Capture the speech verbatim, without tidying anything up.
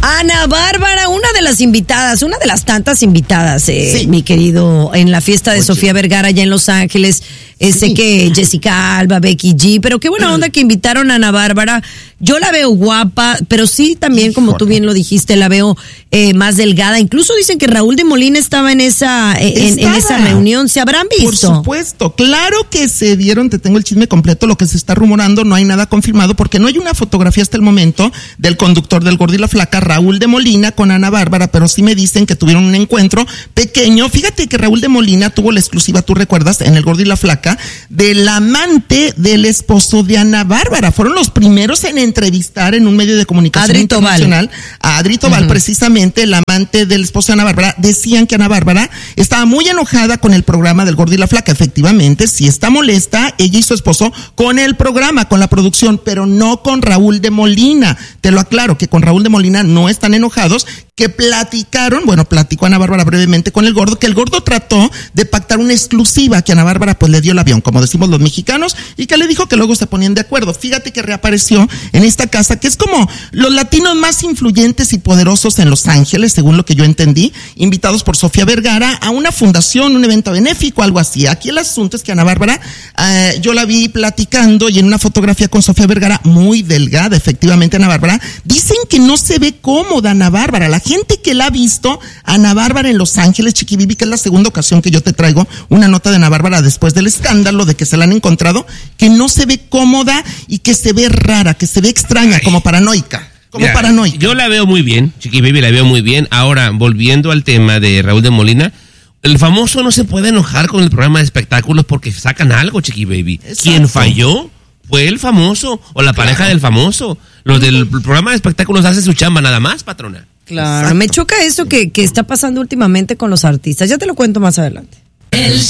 Ana Bárbara, una de las invitadas, una de las tantas invitadas, eh, sí. mi querido, en la fiesta de Oye. Sofía Vergara allá en Los Ángeles. Eh, sí. Sé que Jessica Alba, Becky G, pero qué buena onda que invitaron a Ana Bárbara. Yo la veo guapa, pero sí también, Híjole. como tú bien lo dijiste, la veo eh, más delgada. Incluso dicen que Raúl de Molina estaba en esa eh, en, en esa reunión. ¿Se habrán visto? Por supuesto, claro que se vieron. Te tengo el chisme completo. Lo que se está rumorando, no hay nada confirmado porque no hay una fotografía hasta el momento del conductor del Gordo y la Flaca, Raúl de Molina, con Ana Bárbara, pero sí me dicen que tuvieron un encuentro pequeño. Fíjate que Raúl de Molina tuvo la exclusiva, tú recuerdas, en el Gordo y la Flaca, del amante del esposo de Ana Bárbara. Fueron los primeros en entrevistar en un medio de comunicación Adri internacional Tobal. a Adri Tobal, uh-huh. precisamente el amante del esposo de Ana Bárbara. Decían que Ana Bárbara estaba muy enojada con el programa del Gordo y la Flaca. Efectivamente, sí está molesta ella y su esposo con el programa, con la producción, pero no con Raúl de Molina. Te lo aclaro, que con Raúl de Molina no están enojados, que platicaron, bueno, platicó Ana Bárbara brevemente con el Gordo, que el Gordo trató de pactar una exclusiva, que Ana Bárbara pues le dio el avión, como decimos los mexicanos, y que le dijo que luego se ponían de acuerdo. Fíjate que reapareció en esta casa, que es como los latinos más influyentes y poderosos en Los Ángeles, según lo que yo entendí, invitados por Sofía Vergara a una fundación, un evento benéfico, algo así. Aquí el asunto es que Ana Bárbara, eh, yo la vi platicando y en una fotografía con Sofía Vergara, muy delgada, efectivamente Ana Bárbara, dicen que no se ve cómoda Ana Bárbara. La gente que la ha visto, Ana Bárbara en Los Ángeles, Chiqui Bibi, que es la segunda ocasión que yo te traigo una nota de Ana Bárbara después del escándalo de que se la han encontrado, que no se ve cómoda y que se ve rara, que se ve extraña, Ay. como paranoica. Como Mira, paranoica. Yo la veo muy bien, Chiqui Bibi, la veo muy bien. Ahora, volviendo al tema de Raúl de Molina, el famoso no se puede enojar con el programa de espectáculos porque sacan algo, Chiqui Baby. Exacto. Quien falló fue el famoso o la pareja claro. del famoso. Los del programa de espectáculos hacen su chamba nada más, patrona. Claro, Exacto. me choca eso que, que está pasando últimamente con los artistas. Ya te lo cuento más adelante. El